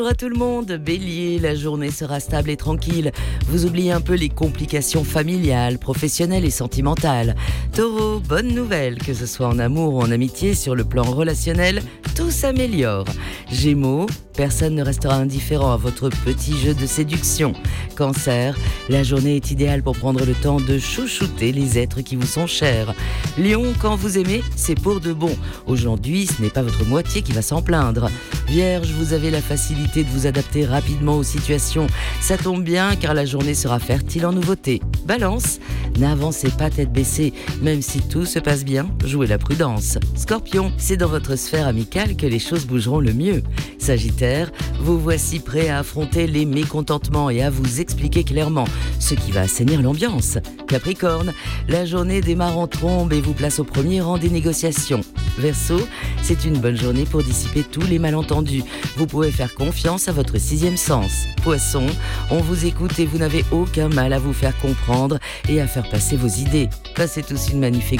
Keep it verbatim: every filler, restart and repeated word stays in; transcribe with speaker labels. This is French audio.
Speaker 1: Bonjour à tout le monde, Bélier, la journée sera stable et tranquille. Vous oubliez un peu les complications familiales, professionnelles et sentimentales. Taureau, bonne nouvelle, que ce soit en amour ou en amitié, sur le plan relationnel, tout s'améliore. Gémeaux, personne ne restera indifférent à votre petit jeu de séduction. Cancer, la journée est idéale pour prendre le temps de chouchouter les êtres qui vous sont chers. Lion, quand vous aimez, c'est pour de bon. Aujourd'hui, ce n'est pas votre moitié qui va s'en plaindre. Vierge, vous avez la facilité de vous adapter rapidement aux situations. Ça tombe bien car la journée sera fertile en nouveautés. Balance, n'avancez pas tête baissée. Même si tout se passe bien, jouez la prudence. Scorpion, c'est dans votre sphère amicale que les choses bougeront le mieux. Sagittaire, vous voici prêt à affronter les mécontentements et à vous expliquer clairement ce qui va assainir l'ambiance. Capricorne, la journée démarre en trombe et vous place au premier rang des négociations. Verseau, c'est une bonne journée pour dissiper tous les malentendus. Vous pouvez faire confiance à votre sixième sens. Poisson, on vous écoute et vous n'avez aucun mal à vous faire comprendre et à faire passer vos idées. Passez tous une magnifique